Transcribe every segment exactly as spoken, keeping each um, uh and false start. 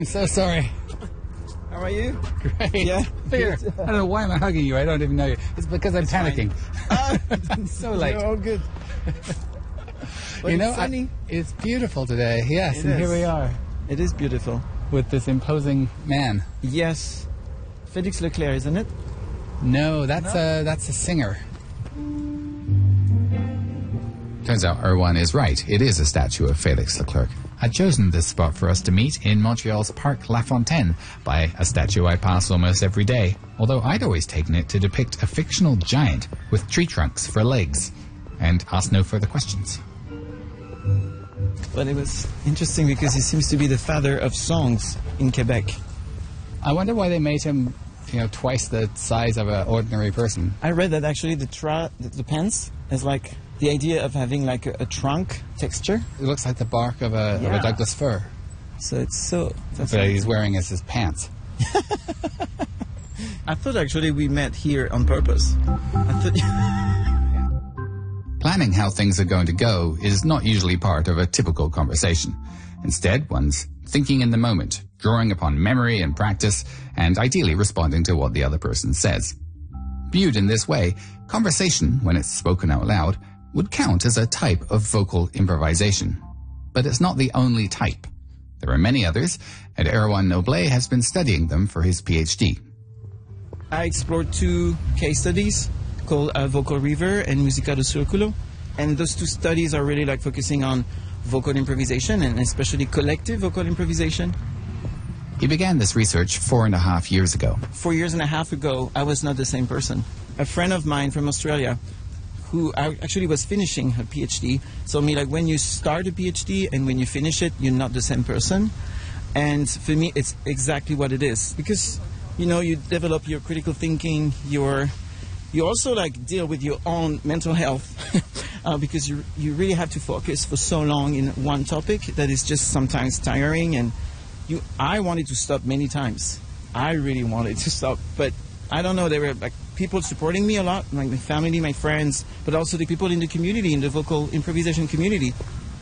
I'm so sorry. How are you? Great. Yeah. Here. I don't know why I'm hugging you. I don't even know you. It's because I'm It's panicking. It's so late. You're all good. But you know, it's sunny. I, it's beautiful today. Yes, It and is. here we are It is beautiful. with this imposing man. Yes. Félix Leclerc, isn't it? No, that's a that's a singer. Turns out Erwan is right. It is a statue of Félix Leclerc. I'd chosen this spot for us to meet in Montreal's Parc La Fontaine by a statue I pass almost every day, although I'd always taken it to depict a fictional giant with tree trunks for legs, and asked no further questions. But it was interesting because he seems to be the father of songs in Quebec. I wonder why they made him, you know, twice the size of an ordinary person. I read that actually the tra- the, the pants is like the idea of having like a, a trunk texture. It looks like the bark of a, of Yeah. a Douglas fir. So it's so... That's But he's wearing as his pants. I thought actually we met here on purpose. I thought... Planning how things are going to go is not usually part of a typical conversation. Instead, one's thinking in the moment, drawing upon memory and practice, and ideally responding to what the other person says. Viewed in this way, conversation, when it's spoken out loud, would count as a type of vocal improvisation. But it's not the only type. There are many others, and Erwan Noblet has been studying them for his PhD. I explored two case studies called uh, Vocal River and Musica do Circulo. And those two studies are really like focusing on vocal improvisation and especially collective vocal improvisation. He began this research four and a half years ago. Four years and a half ago, I was not the same person. A friend of mine from Australia who actually was finishing her PhD told me, like, when you start a PhD and when you finish it, you're not the same person. And for me, it's exactly what it is. Because, you know, you develop your critical thinking, your, you also, like, deal with your own mental health uh, because you, you really have to focus for so long in one topic that is just sometimes tiring. And you, I wanted to stop many times. I really wanted to stop, but I don't know, there were like people supporting me a lot, like my family, my friends, but also the people in the community, in the vocal improvisation community.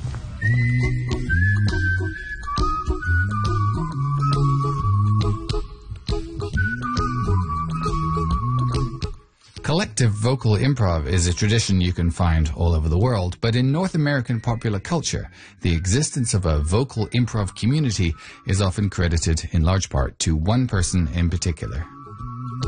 Collective vocal improv is a tradition you can find all over the world, but in North American popular culture, the existence of a vocal improv community is often credited in large part to one person in particular.